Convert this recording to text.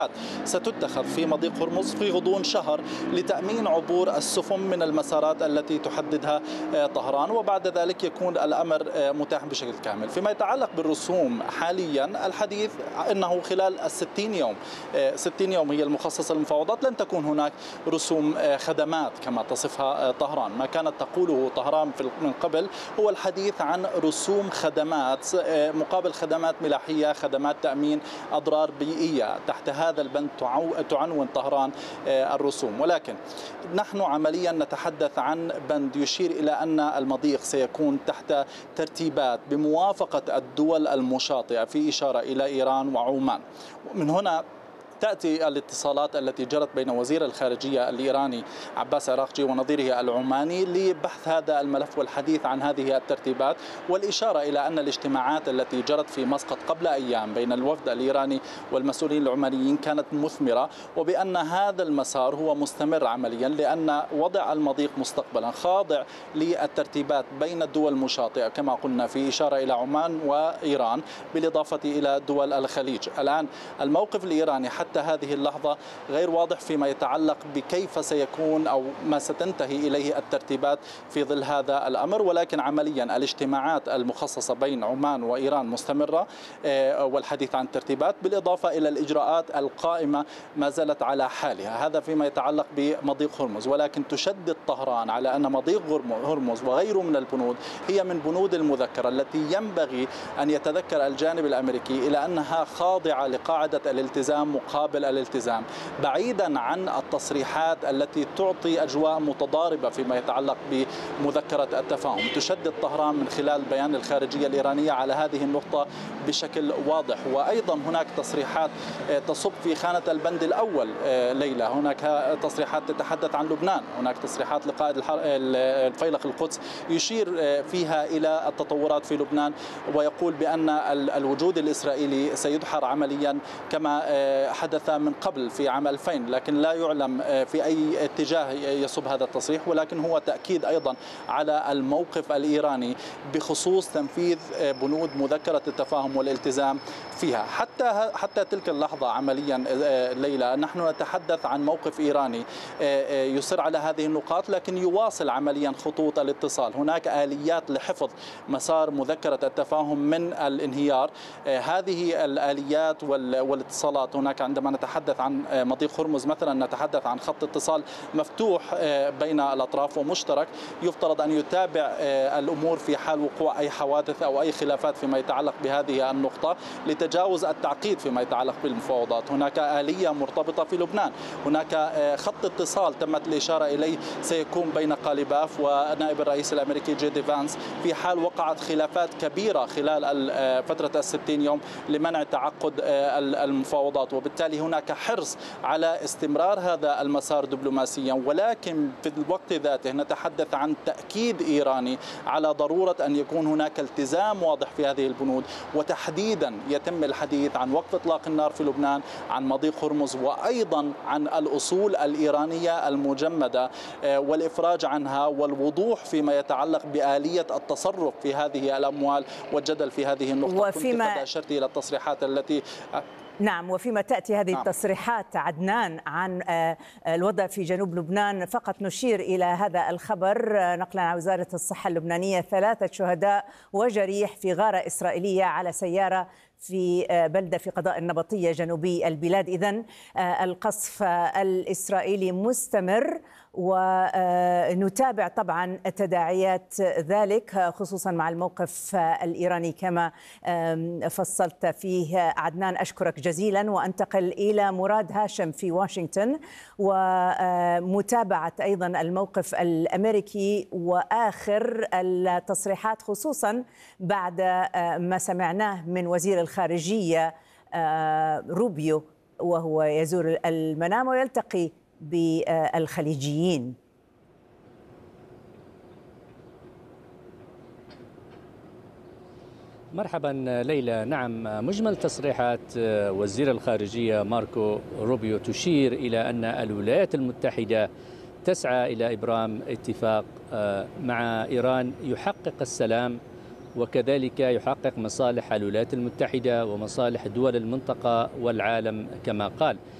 ستتخذ في مضيق هرمز في غضون شهر لتأمين عبور السفن من المسارات التي تحددها طهران، وبعد ذلك يكون الأمر متاح بشكل كامل. فيما يتعلق بالرسوم حاليا الحديث أنه خلال 60 يوم 60 يوم هي المخصصة للمفاوضات لن تكون هناك رسوم خدمات كما تصفها طهران. ما كانت تقوله طهران من قبل هو الحديث عن رسوم خدمات مقابل خدمات ملاحية، خدمات تأمين أضرار بيئية. تحت هذا البند تعنون طهران الرسوم، ولكن نحن عمليا نتحدث عن بند يشير إلى أن المضيق سيكون تحت ترتيبات بموافقة الدول المشاطئة، في إشارة إلى إيران وعمان. من هنا تأتي الاتصالات التي جرت بين وزير الخارجية الإيراني عباس عراقجي ونظيره العماني لبحث هذا الملف والحديث عن هذه الترتيبات، والإشارة إلى أن الاجتماعات التي جرت في مسقط قبل أيام بين الوفد الإيراني والمسؤولين العمانيين كانت مثمرة، وبأن هذا المسار هو مستمر عمليا، لأن وضع المضيق مستقبلا خاضع للترتيبات بين الدول المشاطئة كما قلنا، في إشارة إلى عمان وإيران بالإضافة إلى دول الخليج. الآن الموقف الإيراني حتى هذه اللحظة غير واضح فيما يتعلق بكيف سيكون أو ما ستنتهي إليه الترتيبات في ظل هذا الأمر، ولكن عمليا الاجتماعات المخصصة بين عمان وإيران مستمرة والحديث عن الترتيبات بالإضافة إلى الإجراءات القائمة ما زالت على حالها. هذا فيما يتعلق بمضيق هرمز، ولكن تشدد طهران على أن مضيق هرمز وغيره من البنود هي من بنود المذكرة التي ينبغي أن يتذكر الجانب الأمريكي إلى أنها خاضعة لقاعدة الالتزام مقابل الالتزام، بعيدا عن التصريحات التي تعطي أجواء متضاربة فيما يتعلق بمذكرة التفاهم. تشدد طهران من خلال بيان الخارجية الإيرانية على هذه النقطة بشكل واضح. وأيضا هناك تصريحات تصب في خانة البند الأول ليلى، هناك تصريحات تتحدث عن لبنان، هناك تصريحات لقائد الفيلق القدس يشير فيها إلى التطورات في لبنان، ويقول بأن الوجود الإسرائيلي سيدحر عمليا كما حدث من قبل في عام 2000، لكن لا يعلم في أي اتجاه يصب هذا التصريح، ولكن هو تأكيد أيضا على الموقف الإيراني بخصوص تنفيذ بنود مذكرة التفاهم والالتزام فيها. حتى تلك اللحظة عمليا ليلى نحن نتحدث عن موقف إيراني يصر على هذه النقاط، لكن يواصل عمليا خطوط الاتصال. هناك آليات لحفظ مسار مذكرة التفاهم من الانهيار. هذه الآليات والاتصالات هناك عندما نتحدث عن مضيق هرمز مثلا نتحدث عن خط اتصال مفتوح بين الأطراف ومشترك، يفترض أن يتابع الأمور في حال وقوع أي حوادث أو أي خلافات فيما يتعلق بهذه النقطة لتجاوز التعقيد فيما يتعلق بالمفاوضات. هناك آلية مرتبطة في لبنان، هناك خط اتصال تمت الإشارة إليه سيكون بين قالباف ونائب الرئيس الأمريكي جي دي فانس في حال وقعت خلافات كبيرة خلال فترة 60 يوم لمنع تعقد المفاوضات، وبالتالي هناك حرص على استمرار هذا المسار دبلوماسيا. ولكن في الوقت ذاته نتحدث عن تأكيد إيراني على ضرورة أن يكون هناك التزام واضح في هذه البنود، وتحديدا يتم الحديث عن وقف إطلاق النار في لبنان، عن مضيق هرمز، وأيضا عن الأصول الإيرانية المجمدة والإفراج عنها، والوضوح فيما يتعلق بآلية التصرف في هذه الأموال والجدل في هذه النقطة. كنت قد أشرت إلى التصريحات التي نعم، وفيما تأتي هذه التصريحات عدنان عن الوضع في جنوب لبنان، فقط نشير إلى هذا الخبر نقلا عن وزارة الصحة اللبنانية: 3 شهداء وجريح في غارة إسرائيلية على سيارة في بلدة في قضاء النبطية جنوبي البلاد. إذن القصف الإسرائيلي مستمر، ونتابع طبعا تداعيات ذلك خصوصا مع الموقف الإيراني كما فصلت فيه عدنان. أشكرك جزيلا وأنتقل إلى مراد هاشم في واشنطن ومتابعة أيضا الموقف الأمريكي وآخر التصريحات، خصوصا بعد ما سمعناه من وزير الخارجية روبيو وهو يزور المنام ويلتقي بالخليجيين. مرحبا ليلى. نعم، مجمل تصريحات وزير الخارجية ماركو روبيو تشير إلى أن الولايات المتحدة تسعى إلى إبرام اتفاق مع إيران يحقق السلام وكذلك يحقق مصالح الولايات المتحدة ومصالح دول المنطقة والعالم كما قال.